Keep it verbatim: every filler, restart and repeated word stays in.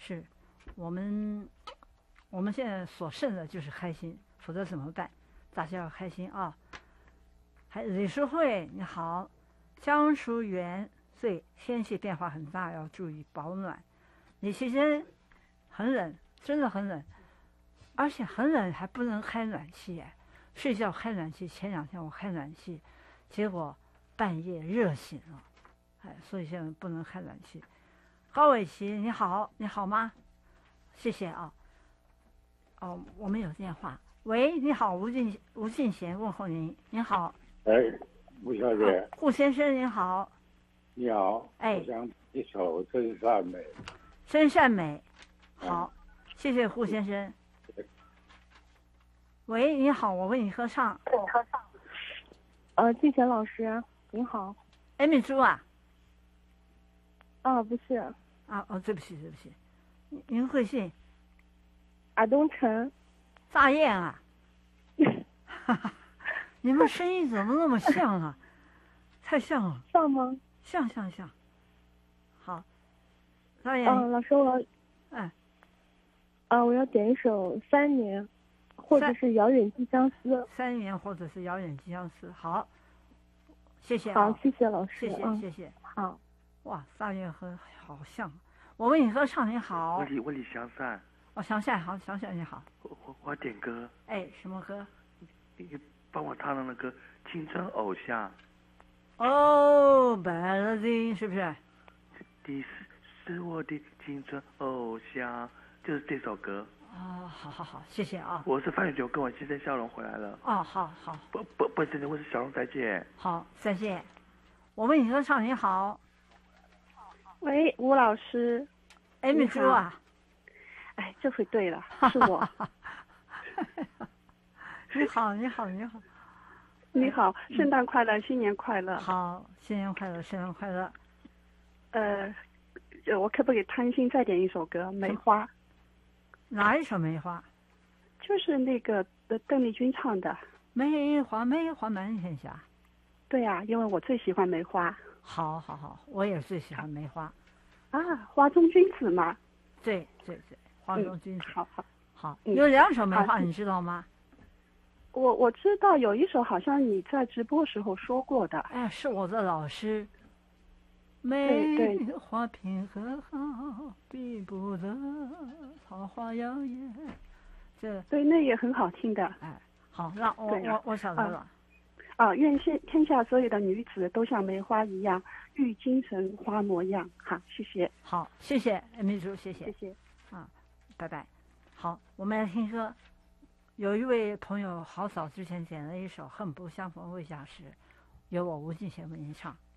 是我们我们现在所剩的就是开心，否则怎么办？大家要开心啊！还李淑慧你好，江淑媛对天气变化很大，要注意保暖。李奇珍很冷，真的很冷，而且很冷还不能开暖气哎，睡觉开暖气。前两天我开暖气，结果半夜热醒了，哎，所以现在不能开暖气。高伟琪你好，你好吗？谢谢啊。哦，我们有电话。喂，你好，吴敬吴敬贤问候您。您好。 哎，吴小姐。 啊、顾先生您好。 你好。 哎。 我想一首《真善美》。 真善美。好，嗯、谢谢顾先生。喂，你好，我为你合唱。 为你合唱。呃，敬贤老师您好。 艾米珠啊。 啊，不是。 啊哦，对不起对不起，您贵姓？ 尔东城。 大雁啊。你们声音怎么那么像啊？太像了。 像吗？ 像像像。好。大雁。 嗯，老师我。 哎。 啊，我要点一首《三年》，或者是《遥远寄相思》。 三年，或者是《遥远寄相思》。好。谢谢、啊。 好，谢谢老师。 谢谢、 嗯、 谢谢。 好。 哇，大雁和好像。我为你合唱，你好。 我李我李祥善。 哦，祥善好，祥善你好。 我我我要点歌。 哎，什么歌？ 你帮我唱的那个《青春偶像》。 哦，白了金是不是？ 你是是我的青春偶像，就是这首歌。 啊、哦，好好好，谢谢啊。 我是范雨琼，跟我先生笑容回来了。 哦，好好。 不不不，先生，我是小龙，再见。 好，再见。我为你合唱，你好。 喂，吴老师。 艾米珠啊。 哎，这回对了，是我。 你好，你好，你好。 你好，圣诞快乐，新年快乐。 好，新年快乐，新年快乐。 呃，我可不可以贪心再点一首歌《梅花》？ 哪一首梅花？ 就是那个邓丽君唱的。 梅花梅花满天下。 对呀、啊，因为我最喜欢梅花。 好好好，我也最喜欢梅花。 啊，花中君子嘛。 对对对，花中君子。 嗯、好好好，有两首梅花，你知道吗？ 我我知道有一首好像你在直播时候说过的。 哎，是我的老师。梅花片刻好，比不得桃花妖艳。这对，那也很好听的。 哎，好，那我、啊、我我晓得了。 啊，愿天天下所有的女子都像梅花一样，遇精神花模样。好，谢谢。 好，谢谢艾米珠，谢谢。 谢谢。 啊，拜拜。好，我们来听歌。有一位朋友好早之前点了一首《恨不相逢未嫁时》，由我吴敬贤为您唱。